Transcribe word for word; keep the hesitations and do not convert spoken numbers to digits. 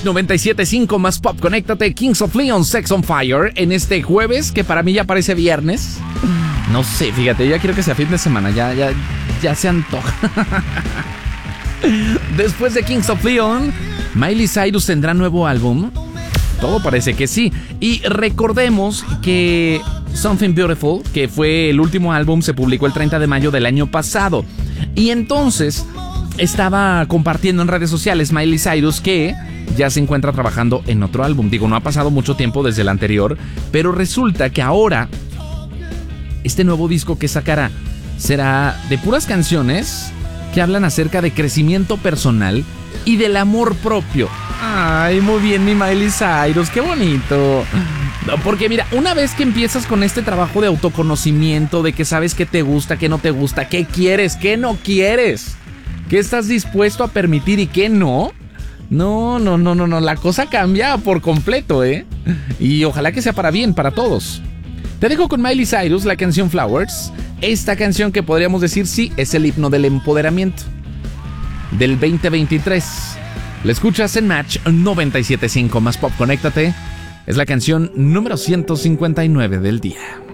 noventa y siete punto cinco más pop, conéctate. Kings of Leon, Sex on Fire, en este jueves, que para mí ya parece viernes. No sé, fíjate, ya quiero que sea fin de semana, ya, ya, ya se antoja. Después de Kings of Leon, Miley Cyrus tendrá nuevo álbum. Todo parece que sí. Y recordemos que Something Beautiful, que fue el último álbum, se publicó el treinta de mayo del año pasado. Y entonces estaba compartiendo en redes sociales Miley Cyrus que ya se encuentra trabajando en otro álbum. Digo, no ha pasado mucho tiempo desde el anterior, pero resulta que ahora este nuevo disco que sacará será de puras canciones que hablan acerca de crecimiento personal y del amor propio. Ay, muy bien, mi Miley Cyrus, qué bonito. Porque mira, una vez que empiezas con este trabajo de autoconocimiento, de que sabes qué te gusta, qué no te gusta, qué quieres, qué no quieres, qué estás dispuesto a permitir y qué no, no, no, no, no, no, la cosa cambia por completo, ¿eh? Y ojalá que sea para bien, para todos. Te dejo con Miley Cyrus, la canción Flowers. Esta canción que podríamos decir, sí, es el himno del empoderamiento del veinte veintitrés. La escuchas en Match noventa y siete punto cinco más pop, conéctate. Es la canción número ciento cincuenta y nueve del día.